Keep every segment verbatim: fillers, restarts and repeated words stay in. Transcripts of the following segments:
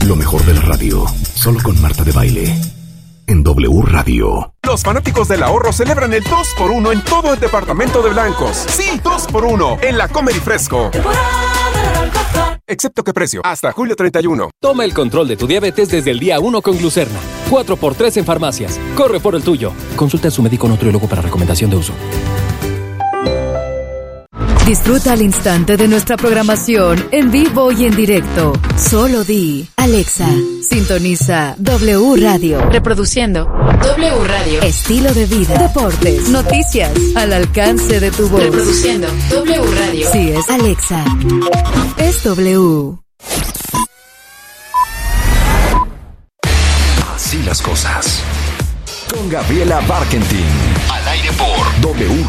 Lo mejor de la radio, solo con Marta de Baile, en W Radio. Los fanáticos del ahorro celebran el dos por uno en todo el departamento de Blancos. Sí, dos por uno en la Comer y Fresco. Excepto que precio, hasta julio treinta y uno. Toma el control de tu diabetes desde el día uno con Glucerna. cuatro por tres en farmacias. Corre por el tuyo. Consulta a su médico nutriólogo para recomendación de uso. Disfruta al instante de nuestra programación en vivo y en directo. Solo di, Alexa, sintoniza W Radio. Reproduciendo W Radio. Estilo de vida, deportes, noticias, al alcance de tu voz. Reproduciendo W Radio. Si es Alexa, es W. Así las cosas. Con Gabriela Barkentin. Al aire por W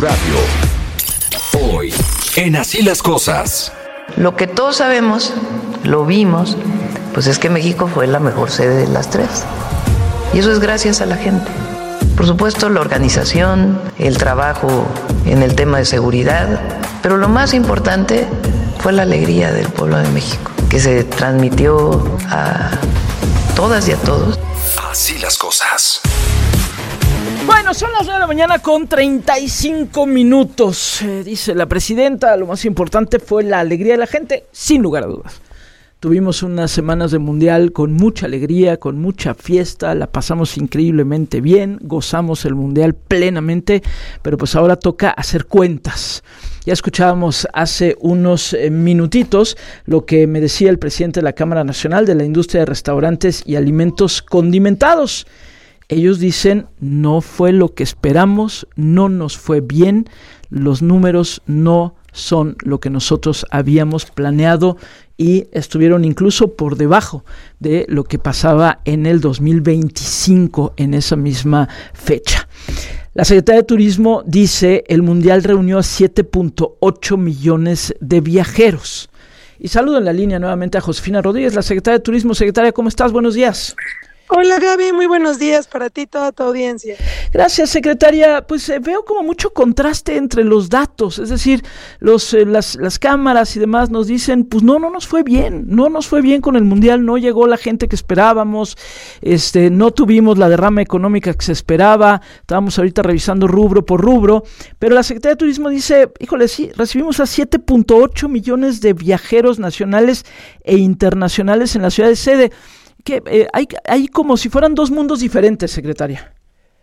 Radio. Hoy, en Así las cosas. Lo que todos sabemos, lo vimos, pues es que México fue la mejor sede de las tres. Y eso es gracias a la gente. Por supuesto, la organización, el trabajo en el tema de seguridad, pero lo más importante fue la alegría del pueblo de México, que se transmitió a todas y a todos. Así las cosas. Bueno, son las nueve de la mañana con treinta y cinco minutos. Eh, dice la presidenta, lo más importante fue la alegría de la gente, sin lugar a dudas. Tuvimos unas semanas de mundial con mucha alegría, con mucha fiesta, la pasamos increíblemente bien, gozamos el mundial plenamente, pero pues ahora toca hacer cuentas. Ya escuchábamos hace unos eh, minutitos lo que me decía el presidente de la Cámara Nacional de la Industria de Restaurantes y Alimentos Condimentados. Ellos dicen, no fue lo que esperamos, no nos fue bien, los números no son lo que nosotros habíamos planeado y estuvieron incluso por debajo de lo que pasaba en el dos mil veinticinco en esa misma fecha. La Secretaría de Turismo dice, el Mundial reunió a siete punto ocho millones de viajeros. Y saludo en la línea nuevamente a Josefina Rodríguez, la Secretaria de Turismo. Secretaria, ¿cómo estás? Buenos días. Hola Gaby, muy buenos días para ti y toda tu audiencia. Gracias, secretaria. Pues eh, veo como mucho contraste entre los datos, es decir, los eh, las, las cámaras y demás nos dicen, pues no, no nos fue bien, no nos fue bien con el Mundial, no llegó la gente que esperábamos, este, no tuvimos la derrama económica que se esperaba, estábamos ahorita revisando rubro por rubro, pero la Secretaría de Turismo dice, híjole, sí, recibimos a siete punto ocho millones de viajeros nacionales e internacionales en la ciudad de sede. Que eh, hay, hay como si fueran dos mundos diferentes, secretaria.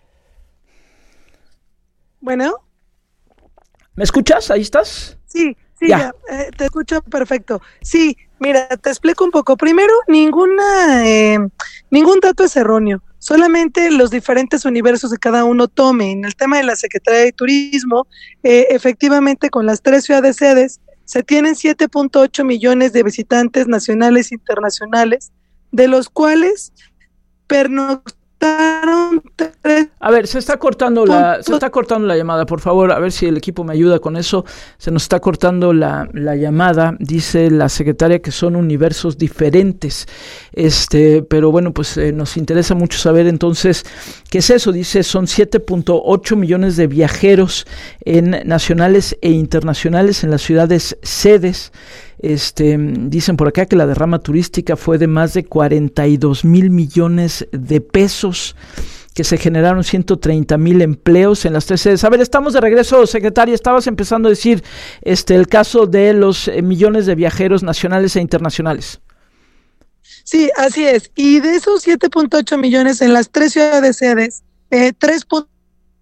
Bueno. ¿Me escuchas? ¿Ahí estás? Sí, sí, ya, ya eh, te escucho perfecto. Sí, mira, te explico un poco. Primero, ninguna, eh, ningún dato es erróneo. Solamente los diferentes universos de cada uno tome. En el tema de la Secretaría de Turismo, eh, efectivamente con las tres ciudades sedes, se tienen siete punto ocho millones de visitantes nacionales e internacionales, de los cuales pernoctaron tres... A ver, se está cortando la se está cortando la llamada, por favor, a ver si el equipo me ayuda con eso. Se nos está cortando la, la llamada, dice la secretaria que son universos diferentes. Este, pero bueno, pues eh, nos interesa mucho saber entonces qué es eso. Dice, son siete punto ocho millones de viajeros en nacionales e internacionales en las ciudades sedes. Este, dicen por acá que la derrama turística fue de más de cuarenta y dos mil millones de pesos, que se generaron ciento treinta mil empleos en las tres sedes. A ver, estamos de regreso, secretaria, estabas empezando a decir este el caso de los eh, millones de viajeros nacionales e internacionales. Sí, así es, y de esos siete punto ocho millones en las tres ciudades sedes, eh, tres punto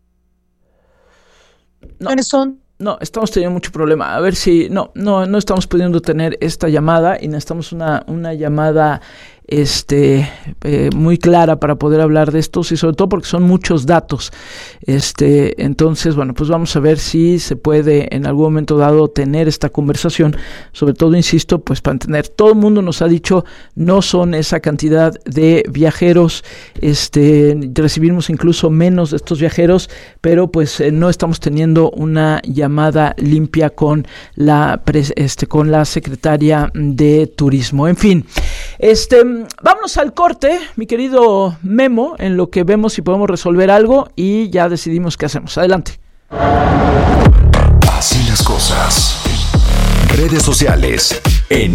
no. millones son... No, estamos teniendo mucho problema. A ver si... No, no, no estamos pudiendo tener esta llamada y necesitamos una, una llamada este eh, muy clara para poder hablar de estos y sobre todo porque son muchos datos. Este, entonces, bueno, pues vamos a ver si se puede en algún momento dado tener esta conversación. Sobre todo, insisto, pues para entender. Todo el mundo nos ha dicho no son esa cantidad de viajeros. Este, recibimos incluso menos de estos viajeros, pero pues eh, no estamos teniendo una llamada limpia con la este con la secretaria de Turismo. En fin, este vámonos al corte, mi querido Memo, en lo que vemos si podemos resolver algo y ya decidimos qué hacemos. Adelante. Así las cosas. Redes sociales en